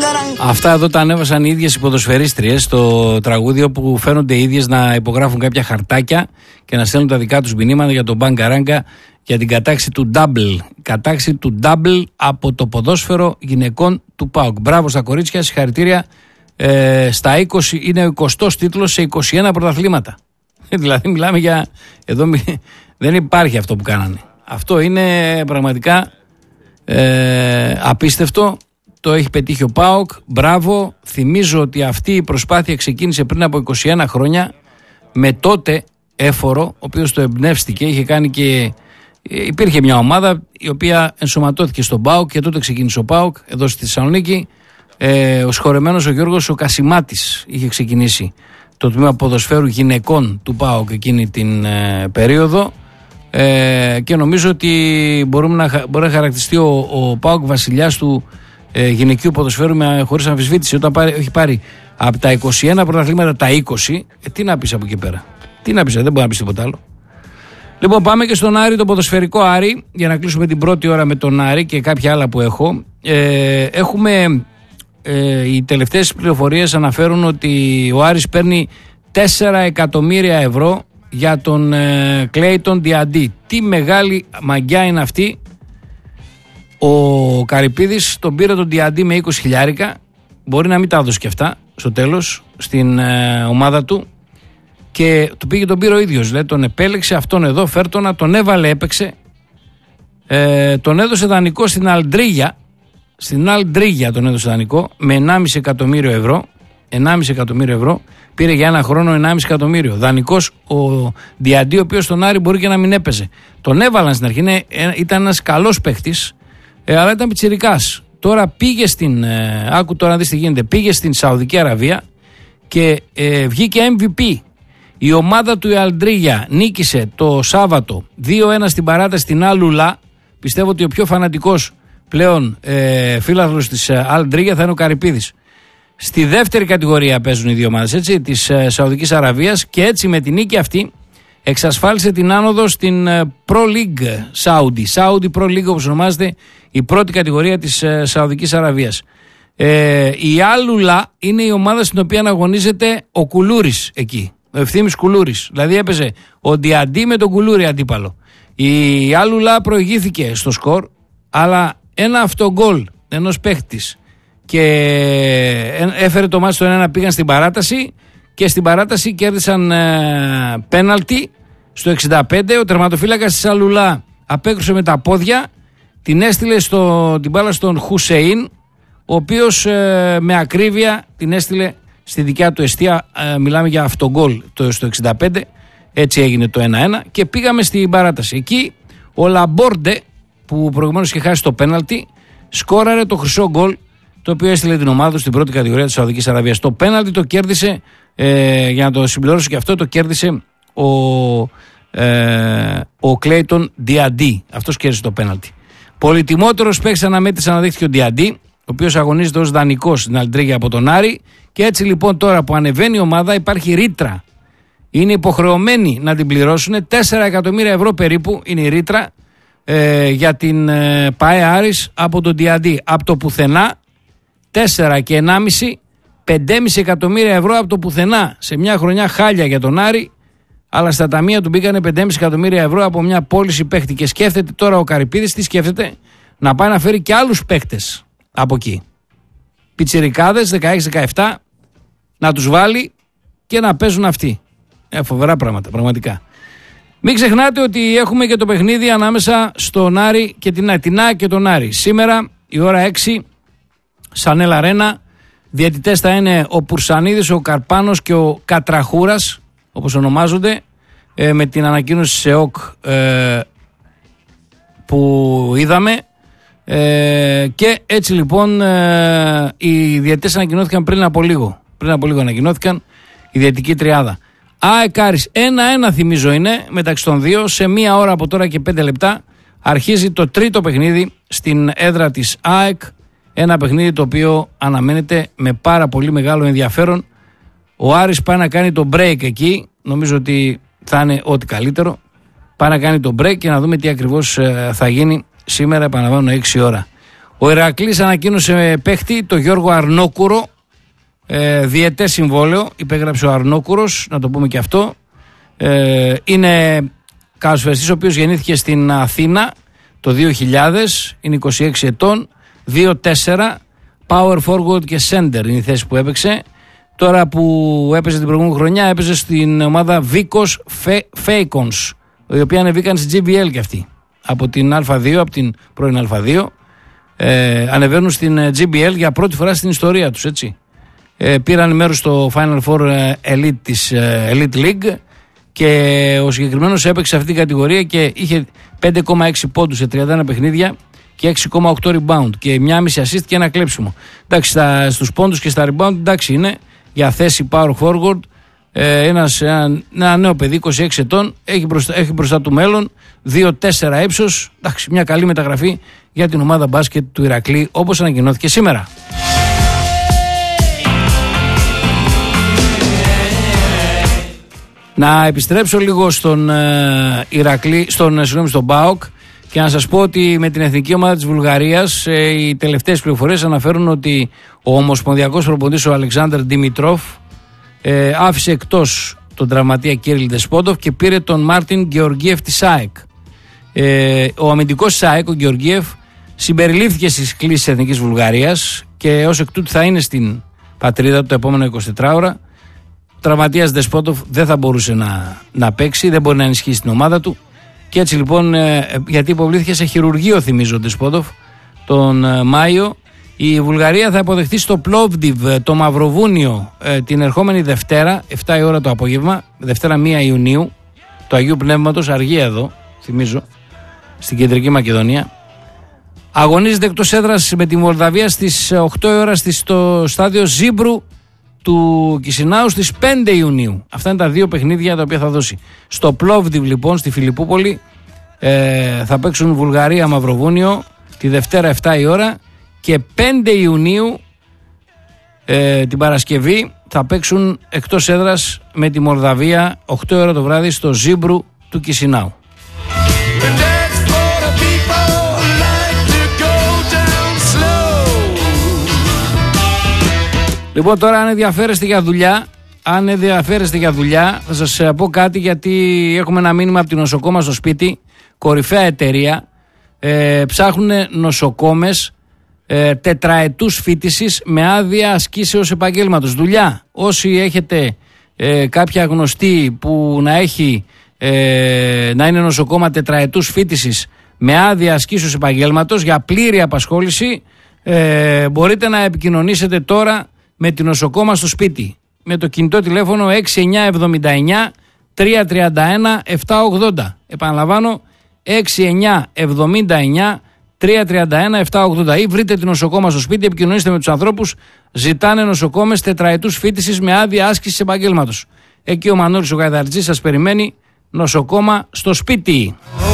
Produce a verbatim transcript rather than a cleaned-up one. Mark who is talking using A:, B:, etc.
A: Αυτά εδώ τα ανέβασαν οι ίδιες οι ποδοσφαιρίστριες στο τραγούδι, όπου φαίνονται οι ίδιες να υπογράφουν κάποια χαρτάκια και να στέλνουν τα δικά τους μηνύματα για τον Μπαγκαράγκα, για την κατάξη του double. Κατάξη του double από το ποδόσφαιρο γυναικών του ΠΑΟΚ. Μπράβο στα κορίτσια, συγχαρητήρια. Ε, στα είκοσι είναι ο εικοστός τίτλος σε είκοσι ένα πρωταθλήματα. Δηλαδή μιλάμε για... Εδώ μι... δεν υπάρχει αυτό που κάνανε. Αυτό είναι πραγματικά ε, απίστευτο. Το έχει πετύχει ο ΠΑΟΚ. Μπράβο. Θυμίζω ότι αυτή η προσπάθεια ξεκίνησε πριν από είκοσι ένα χρόνια με τότε Έφορο, ο οποίος το εμπνεύστηκε. Είχε κάνει και... Υπήρχε μια ομάδα η οποία ενσωματώθηκε στον ΠΑΟΚ και τότε ξεκίνησε ο ΠΑΟΚ εδώ στη Θεσσαλονίκη. Ε, ο σχορεμένος ο Γιώργος ο Κασιμάτης είχε ξεκινήσει το τμήμα ποδοσφαίρου γυναικών του ΠΑΟΚ εκείνη την ε, περίοδο ε, και νομίζω ότι μπορούμε να, μπορεί να χαρακτηριστεί ο, ο ΠΑΟΚ βασιλιάς του ε, γυναικείου ποδοσφαίρου με, χωρίς αμφισβήτηση. Όταν πάρει, έχει πάρει από τα είκοσι ένα πρωταθλήματα τα είκοσι, ε, τι να πεις από εκεί πέρα, τι να πεις, δεν μπορεί να πεις τίποτα άλλο. Λοιπόν, πάμε και στον Άρη, το ποδοσφαιρικό Άρη, για να κλείσουμε την πρώτη ώρα με τον Άρη και κάποια άλλα που έχω. Ε, έχουμε, ε, οι τελευταίες πληροφορίες αναφέρουν ότι ο Άρης παίρνει τέσσερα εκατομμύρια ευρώ για τον ε, Κλέιτον Διαντή. Τι μεγάλη μαγκιά είναι αυτή. Ο Καρυπίδης τον πήρε τον Διαντή με είκοσι χιλιάρικα. Μπορεί να μην τα έδωσε και αυτά στο τέλος στην ε, ομάδα του. Και του πήγε τον πήρε ο ίδιος, λέει, τον επέλεξε αυτόν εδώ, φέρτονα, τον έβαλε, έπαιξε. Ε, τον έδωσε δανεικό στην Αλντρίγια. Στην Αλντρίγια τον έδωσε δανεικό με ενάμιση εκατομμύριο ευρώ. ενάμιση εκατομμύριο ευρώ. Πήρε για ένα χρόνο ενάμιση εκατομμύριο. Δανεικός ο Διαντή, ο οποίος στον Άρη μπορεί και να μην έπαιζε. Τον έβαλαν στην αρχή, είναι, ήταν ένας καλός παίχτης, ε, αλλά ήταν πιτσιρικάς. Τώρα πήγε στην. Ε, άκου τώρα να δεις τι γίνεται. Πήγε στην Σαουδική Αραβία και ε, βγήκε εμ βι πι. Η ομάδα του Αλντρίγια νίκησε το Σάββατο δύο ένα στην παράταση στην Αλουλά. Πιστεύω ότι ο πιο φανατικός πλέον ε, φίλαθλος της Αλντρίγια θα είναι ο Καρυπίδης. Στη δεύτερη κατηγορία παίζουν οι δύο ομάδες, έτσι, της ε, Σαουδικής Αραβίας, και έτσι με την νίκη αυτή εξασφάλισε την άνοδο στην ε, Pro League Saudi. Saudi Pro League, όπως ονομάζεται, η πρώτη κατηγορία της ε, Σαουδικής Αραβίας. Ε, η Αλουλά είναι η ομάδα στην οποία αγωνίζεται ο Κουλούρης εκεί. Ο Ευθύμης Κουλούρης. Δηλαδή έπαιζε ο Διαντή με τον Κουλούρη αντίπαλο. Η Αλουλά προηγήθηκε στο σκορ, αλλά ένα αυτογκόλ ενός παίχτης και έφερε το μάτι στο ένα, πήγαν στην παράταση και στην παράταση κέρδισαν ε, πέναλτι στο εξήντα πέντε. Ο τερματοφύλακας της Αλουλά απέκρουσε με τα πόδια, την έστειλε στο, την μπάλα στον Χουσέιν, ο οποίος ε, με ακρίβεια την έστειλε στη δικιά του εστία. Ε, μιλάμε για αυτογκόλ το, στο εξήντα πέντε. Έτσι έγινε το ένα ένα και πήγαμε στην παράταση. Εκεί ο Λαμπόρντε, που προηγουμένως είχε χάσει το πέναλτι, σκόραρε το χρυσό γκολ, το οποίο έστειλε την ομάδα του στην πρώτη κατηγορία της Σαουδικής Αραβίας. Το πέναλτι το κέρδισε, ε, για να το συμπληρώσω και αυτό, το κέρδισε ο, ε, ο Κλέιτον Διαντή. Αυτός κέρδισε το πέναλτι. Πολυτιμότερος παίκτης αναμέτρηση αναδείχθηκε ο Διαντή, ο οποίος αγωνίζεται ως δανεικός στην Αλντρίγια από τον Άρη. Και έτσι λοιπόν τώρα που ανεβαίνει η ομάδα υπάρχει ρήτρα. Είναι υποχρεωμένοι να την πληρώσουν. τέσσερα εκατομμύρια ευρώ περίπου είναι η ρήτρα ε, για την ε, ΠΑΕ Άρης από τον Διαντή. Από το πουθενά τέσσερα και ενάμιση, πέντε κόμμα πέντε εκατομμύρια ευρώ από το πουθενά. Σε μια χρονιά χάλια για τον Άρη, αλλά στα ταμεία του μπήκανε πέντε κόμμα πέντε εκατομμύρια ευρώ από μια πώληση παίχτη. Και σκέφτεται τώρα ο Καρυπίδης, τι σκέφτεται, να πάει να φέρει και άλλους παίχτες από εκεί. Πιτσιρικάδες δεκαέξι δεκαεπτά, να τους βάλει και να παίζουν αυτοί. Ε, φοβερά πράγματα, πραγματικά. Μην ξεχνάτε ότι έχουμε και το παιχνίδι ανάμεσα στον Άρη και την, την Α και τον Άρη. Σήμερα η ώρα έξι, Σανέλ Αρένα. Διαιτητές θα είναι ο Πουρσανίδης, ο Καρπάνος και ο Κατραχούρας, όπως ονομάζονται, ε, με την ανακοίνωση της ΕΟΚ ε, που είδαμε. Ε, και έτσι λοιπόν ε, οι διαιτητές ανακοινώθηκαν πριν από λίγο. Πριν από λίγο ανακοινώθηκαν η διαιτητική τριάδα. ΑΕΚ Άρης ένα ένα θυμίζω είναι μεταξύ των δύο. Σε μία ώρα από τώρα και πέντε λεπτά αρχίζει το τρίτο παιχνίδι στην έδρα της ΑΕΚ. Ένα παιχνίδι το οποίο αναμένεται με πάρα πολύ μεγάλο ενδιαφέρον. Ο Άρης πάει να κάνει το break εκεί. Νομίζω ότι θα είναι ό,τι καλύτερο. Πάει να κάνει το break και να δούμε τι ακριβώς θα γίνει σήμερα. Επαναλαμβάνω, έξι ώρα. Ο Ηρακλής ανακοίνωσε παίχτη, το Γιώργο Αρνόκουρο, ε, διετές συμβόλαιο, υπέγραψε ο Αρνόκουρος, να το πούμε και αυτό. Ε, είναι καλοσφαιριστής ο οποίος γεννήθηκε στην Αθήνα το δύο χιλιάδες, είναι είκοσι έξι ετών, δύο τέσσερα, power forward και center είναι η θέση που έπαιξε. Τώρα που έπαιζε την προηγούμενη χρονιά έπαιζε στην ομάδα Vikos Falcons, η οποία ανεβήκαν στη τζι μπι ελ και αυτή. Από την Α2, από την πρώην Α2, ε, ανεβαίνουν στην τζι μπι ελ για πρώτη φορά στην ιστορία τους, έτσι. Ε, πήραν μέρος στο Final Four Elite της Elite League και ο συγκεκριμένος έπαιξε σε αυτή την κατηγορία και είχε πέντε κόμμα έξι πόντους σε τριάντα ένα παιχνίδια και έξι κόμμα οκτώ rebound και μία μισή assist και ένα κλέψιμο. Εντάξει, στα, στους πόντους και στα rebound, εντάξει, είναι για θέση power forward. Ε, ένας, ένα, ένα νέο παιδί, είκοσι έξι ετών, έχει μπροστά, έχει μπροστά του μέλλον, δύο τέσσερα ύψος. Εντάξει, μια καλή μεταγραφή για την ομάδα μπάσκετ του Ηρακλή, όπως ανακοινώθηκε σήμερα. Να επιστρέψω λίγο στον ε, Ηρακλή, στον, συγγνώμη, στον ΠΑΟΚ και να σας πω ότι με την εθνική ομάδα της Βουλγαρίας ε, οι τελευταίες πληροφορίες αναφέρουν ότι ο ομοσπονδιακός προπονητής ο Αλεξάνδρ Δημητρόφ ε, άφησε εκτός τον τραυματία Κύριλ Δεσπότοφ και πήρε τον Μάρτιν Γεωργίεφ της ΑΕΚ. Ε, ο αμυντικός της ΑΕΚ, ο Γεωργίεφ, συμπεριλήφθηκε στις κλήσεις της εθνικής Βουλγαρίας και ως εκ τούτου θα είναι στην πατρίδα του τα επόμενα εικοσιτέσσερις ώρα. Ο τραυματίας Δεσπότοφ δεν θα μπορούσε να, να παίξει, δεν μπορεί να ενισχύσει την ομάδα του. Και έτσι λοιπόν, ε, γιατί υποβλήθηκε σε χειρουργείο, θυμίζω, ο Δεσπότοφ τον ε, Μάιο, η Βουλγαρία θα υποδεχτεί στο Πλόβντιβ το Μαυροβούνιο ε, την ερχόμενη Δευτέρα, επτά η ώρα το απόγευμα, Δευτέρα πρώτη Ιουνίου, του Αγίου Πνεύματος, αργία εδώ, θυμίζω, στην Κεντρική Μακεδονία. Αγωνίζεται εκτός έδρας με τη Μολδαβία στις οκτώ η ώρα στο στάδιο Ζίμπρου του Κισινάου στις πέντε Ιουνίου. Αυτά είναι τα δύο παιχνίδια τα οποία θα δώσει. Στο Πλόβντιβ λοιπόν, στη Φιλιππούπολη, ε, θα παίξουν Βουλγαρία Μαυροβούνιο τη Δευτέρα επτά η ώρα και πέντε Ιουνίου ε, την Παρασκευή θα παίξουν εκτός έδρας με τη Μολδαβία οκτώ η ώρα το βράδυ στο Ζίμπρου του Κισινάου. Λοιπόν, τώρα αν ενδιαφέρεστε για δουλειά, αν ενδιαφέρεστε για δουλειά, θα σας πω κάτι, γιατί έχουμε ένα μήνυμα από την νοσοκόμα στο σπίτι, κορυφαία εταιρεία, ε, ψάχνουν νοσοκόμες ε, τετραετούς φοιτησης με άδεια ασκήσεως επαγγέλματος. Δουλειά, όσοι έχετε ε, κάποια γνωστή που να έχει ε, να είναι νοσοκόμα τετραετούς φοιτησης με άδεια ασκήσεως επαγγέλματος για πλήρη απασχόληση, ε, μπορείτε να επικοινωνήσετε τώρα με την νοσοκόμα στο σπίτι με το κινητό τηλέφωνο έξι εννιά εβδομήντα εννιά τρία τριάντα ένα επτά ογδόντα. Επαναλαμβάνω, έξι εννιά εβδομήντα εννιά τρία τριάντα ένα επτά ογδόντα, ή βρείτε την νοσοκόμα στο σπίτι, επικοινωνήστε με τους ανθρώπους, ζητάνε νοσοκόμες τετραετούς φοιτησης με άδεια άσκησης επαγγέλματος. Εκεί ο Μανώλης ο Γαϊδαρτζής σας περιμένει, νοσοκόμα στο σπίτι.